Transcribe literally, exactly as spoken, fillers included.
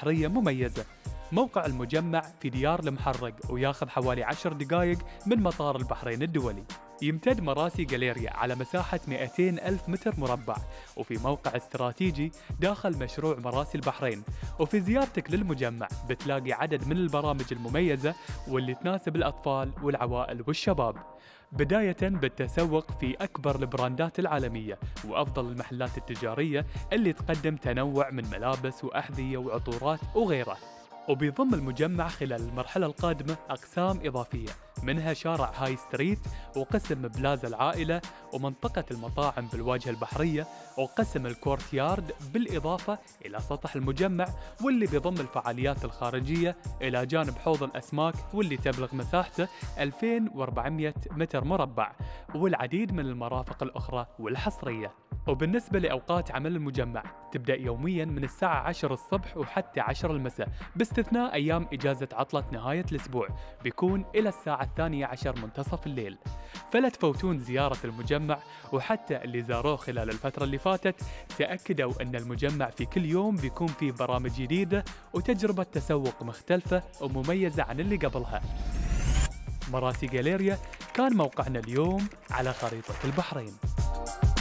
بحرية مميزة. موقع المجمع في ديار المحرق وياخذ حوالي عشر دقائق من مطار البحرين الدولي. يمتد مراسي جاليريا على مساحة مئتين ألف متر مربع، وفي موقع استراتيجي داخل مشروع مراسي البحرين. وفي زيارتك للمجمع بتلاقي عدد من البرامج المميزة واللي تناسب الأطفال والعوائل والشباب، بداية بالتسوق في أكبر البراندات العالمية وأفضل المحلات التجارية اللي تقدم تنوع من ملابس وأحذية وعطورات وغيره. وبيضم المجمع خلال المرحلة القادمة أقسام إضافية، منها شارع هاي ستريت وقسم بلازا العائلة ومنطقة المطاعم بالواجهة البحرية وقسم الكورتيارد، بالإضافة إلى سطح المجمع واللي بيضم الفعاليات الخارجية إلى جانب حوض الأسماك واللي تبلغ مساحته ألفين وأربعمئة متر مربع، والعديد من المرافق الأخرى والحصرية. وبالنسبة لأوقات عمل المجمع تبدأ يومياً من الساعة عشرة الصبح وحتى عشرة المساء، باستثناء أيام إجازة عطلة نهاية الأسبوع بيكون إلى الساعة الثانية عشر منتصف الليل. فلا تفوتون زيارة المجمع، وحتى اللي زاروه خلال الفترة اللي فاتت تأكدوا أن المجمع في كل يوم بيكون فيه برامج جديدة وتجربة تسوق مختلفة ومميزة عن اللي قبلها. مراسي جاليريا كان موقعنا اليوم على خريطة البحرين.